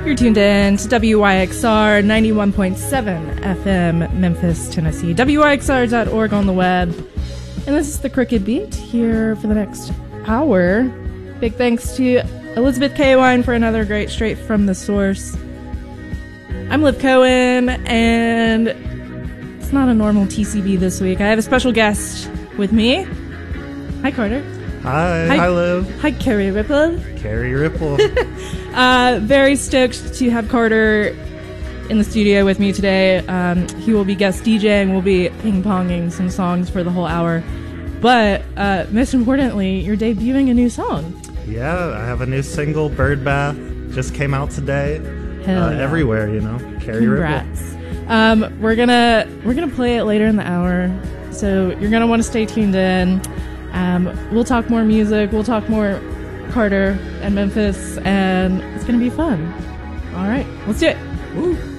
You're tuned in to WYXR 91.7 FM, Memphis, Tennessee. WYXR.org on the web. And this is the Crooked Beat here for the next hour. Big thanks to Elizabeth K. Wine for another great Straight from the Source. I'm Liv Cohen, and it's not a normal TCB this week. I have a special guest with me. Hi, Carter. Hi, Liv. Hi, Carrie Ripple. Carrie Ripple. Very stoked to have Carter in the studio with me today. He will be guest DJing. We'll be ping-ponging some songs for the whole hour. But most importantly, you're debuting a new song. Yeah, I have a new single, Bird Bath. Just came out today. Hell yeah. Everywhere, Carrie Congrats. Ripple. We're gonna play it later in the hour, so you're gonna want to stay tuned in. We'll talk more music. We'll talk more Carter and Memphis, and it's gonna be fun. All right, let's do it. Woo.